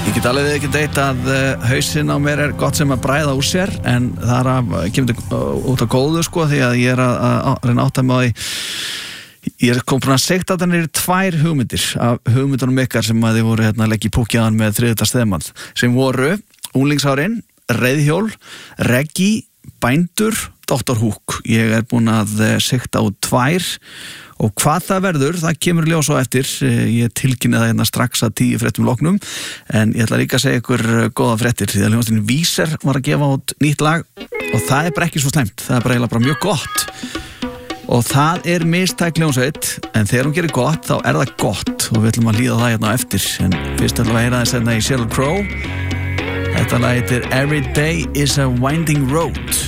Ég get alveg ekki deitt að hausinn á mér gott sem að bræða úr sér, en það kemur út á góðu sko, því að ég að reyna átta mig á því. Ég kom búin að segta að það eru 2 hugmyndir af hugmyndunum ykkar sem að þið voru að leggja í púkjaðan með þriðjudags þemað, sem voru unglingsárin, reiðhjól, reggae, bændur, Dr. Hook. Ég búin að segta á 2 og hvað það verður, það kemur ljós á eftir. Ég tilkynni það strax að 10 fréttum loknum, en ég ætla líka að segja ykkur góða fréttir, því að hljómsveitin Víser var að gefa út nýtt lag og það bara ekki svo slæmt, það bara eiginlega mjög gott. Og það mistæk hljómsveit, en þegar hún gerir gott, þá það gott og við ætlum að líða það hérna á eftir. En fyrst ætlum við að heyra þess í Sheryl Crow. Þetta lag heitir Every Day is a Winding Road.